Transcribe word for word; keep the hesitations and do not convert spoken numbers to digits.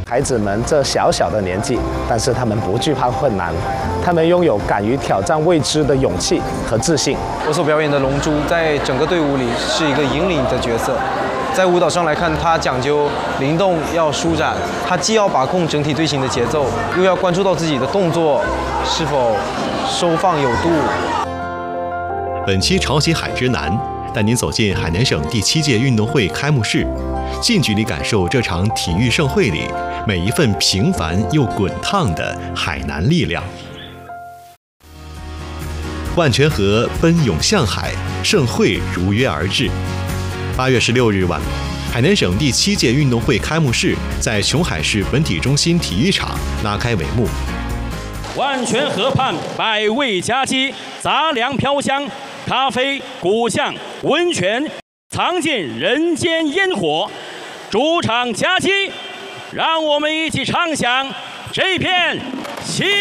孩子们这小小的年纪，但是他们不惧怕困难，他们拥有敢于挑战未知的勇气和自信。 我所表演的龙珠，在整个队伍里是一个引领的角色。在舞蹈上来看，它讲究灵动，要舒展，它既要把控整体队形的节奏，又要关注到自己的动作是否收放有度。 本期潮汐海之南带您走进海南省第七届运动会开幕式，近距离感受这场体育盛会里每一份平凡又滚烫的海南力量。万泉河奔涌向海，盛会如约而至。八月十六日晚，海南省第七届运动会开幕式在琼海市文体中心体育场拉开帷幕。 万泉河畔百味佳鸡，杂粮飘香，咖啡、古巷、温泉，藏进人间烟火。主场佳鸡，让我们一起唱响这片心。